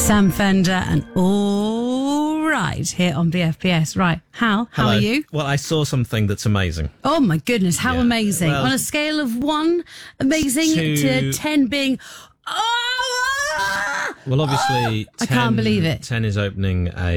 Sam Fender and All Right here on BFBS. Right, Hal, how Hello. are you? Well, I saw something that's amazing. Oh my goodness, how Yeah. amazing. Well, On a scale of 1 amazing to 10 being... Oh! Well, obviously, I can't believe it. 10 is opening a